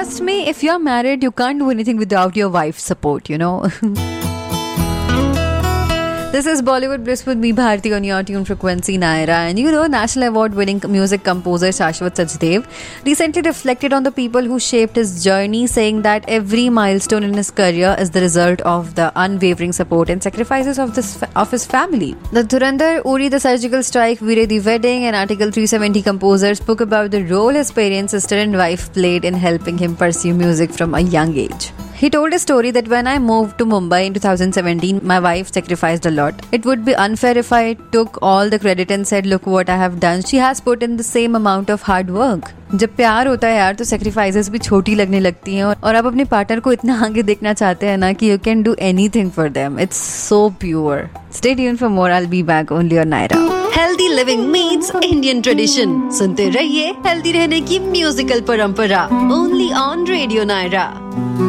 trust me, if you're married, you can't do anything without your wife's support, you know. This is Bollywood Bliss with me, Bharti, on your tune frequency, Naira. And you know, National Award-winning music composer Shashwat Sachdev recently reflected on the people who shaped his journey, saying that every milestone in his career is the result of the unwavering support and sacrifices of his family. The Dhurandhar, Uri the Surgical Strike, Veere the Wedding, and Article 370 composer spoke about the role his parents, sister, and wife played in helping him pursue music from a young age. He told a story that when I moved to Mumbai in 2017, my wife sacrificed a lot. It would be unfair if I took all the credit and said, look what I have done. She has put in the same amount of hard work. जब प्यार होता है यार तो sacrifices भी छोटी लगने लगती हैं और आप अपने पार्टनर को इतना आगे देखना चाहते हैं ना कि you can do anything for them. It's so pure. Stay tuned for more. I'll be back only on Naira. Healthy living meets Indian tradition. सुनते रहिए healthy रहने की musical परंपरा. Only on Radio Naira.